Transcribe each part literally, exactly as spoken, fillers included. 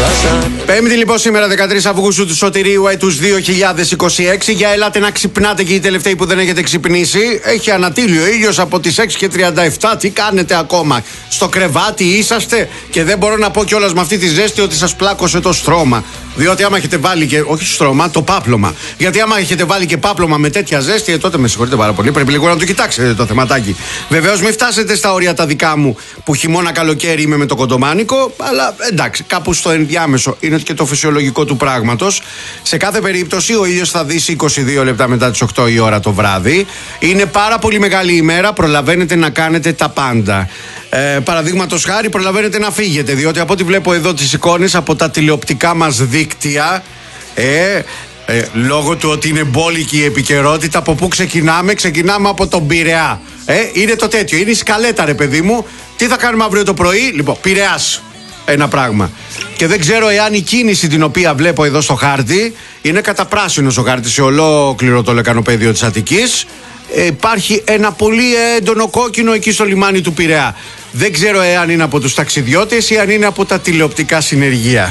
Πέμπτη λοιπόν σήμερα δεκατρείς Αυγούστου του Σωτηρίου έτους δύο χιλιάδες είκοσι έξι. Για ελάτε να ξυπνάτε και οι τελευταίοι που δεν έχετε ξυπνήσει. Έχει ανατείλει ο ήλιος από τις έξι και τριάντα επτά. Τι κάνετε ακόμα? Στο κρεβάτι είσαστε? Και δεν μπορώ να πω κιόλας με αυτή τη ζέστη ότι σας πλάκωσε το στρώμα. Διότι άμα έχετε βάλει και. Όχι στρώμα, το πάπλωμα. Γιατί άμα έχετε βάλει και πάπλωμα με τέτοια ζέστη, ε, τότε με συγχωρείτε πάρα πολύ. Πρέπει λίγο να το κοιτάξετε το θεματάκι. Βεβαίως μην φτάσετε στα όρια τα δικά μου που χειμώνα καλοκαίρι είμαι με το κοντομάνικο. Αλλά εντάξει, κάπου στο ενδιάμεσο είναι και το φυσιολογικό του πράγματος. Σε κάθε περίπτωση ο ήλιος θα δύσει είκοσι δύο λεπτά μετά τις οκτώ η ώρα το βράδυ. Είναι πάρα πολύ μεγάλη ημέρα. Προλαβαίνετε να κάνετε τα πάντα. Ε, Παραδείγματος χάρη, προλαβαίνετε να φύγετε. Διότι από ό,τι βλέπω εδώ τις εικόνες από τα τηλεοπτικά μας δίκτυα, ε, ε, λόγω του ότι είναι μπόλικη η επικαιρότητα, από πού ξεκινάμε? Ξεκινάμε από τον Πειραιά. Ε, είναι το τέτοιο. Είναι η σκαλέτα, ρε παιδί μου. Τι θα κάνουμε αύριο το πρωί? Λοιπόν, Πειραιάς. Ένα πράγμα. Και δεν ξέρω εάν η κίνηση την οποία βλέπω εδώ στο χάρτη είναι κατά πράσινο ο χάρτη σε ολόκληρο το λεκανοπέδιο της Αττικής. Ε, υπάρχει ένα πολύ έντονο κόκκινο εκεί στο λιμάνι του Πειραιά. Δεν ξέρω εάν είναι από τους ταξιδιώτες ή αν είναι από τα τηλεοπτικά συνεργεία.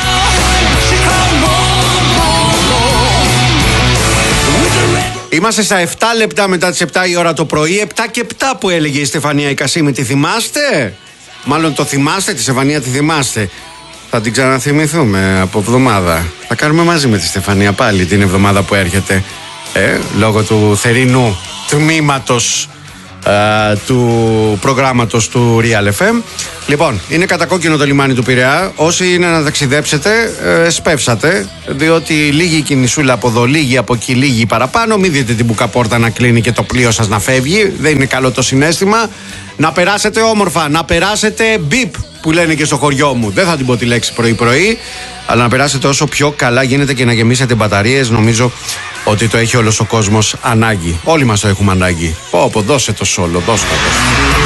Είμαστε στα επτά λεπτά μετά τις επτά η ώρα το πρωί. επτά και επτά που έλεγε η Στεφανία η Κασίμη. Τη θυμάστε? Μάλλον το θυμάστε, τη Στεφανία τη θυμάστε. Θα την ξαναθυμηθούμε από εβδομάδα. Θα κάνουμε μαζί με τη Στεφανία πάλι την εβδομάδα που έρχεται. Ε, λόγω του θερινού τμήματος ε, του προγράμματος του Real εφ εμ. Λοιπόν, είναι κατακόκκινο το λιμάνι του Πειραιά. Όσοι είναι να ταξιδέψετε, ε, σπεύσατε. Διότι λίγη η κινησούλα από εδώ, λίγη από εκεί, λίγη παραπάνω. Μην δείτε την μπουκαπόρτα να κλείνει και το πλοίο σας να φεύγει. Δεν είναι καλό το συναίσθημα. Να περάσετε όμορφα, να περάσετε μπιπ που λένε και στο χωριό μου. Δεν θα την πω τη λέξη πρωί-πρωί, αλλά να περάσετε όσο πιο καλά γίνεται και να γεμίσετε μπαταρίες. Νομίζω ότι το έχει όλος ο κόσμος ανάγκη. Όλοι μας το έχουμε ανάγκη. Πω, πω, δώσε το σόλο, δώσε το.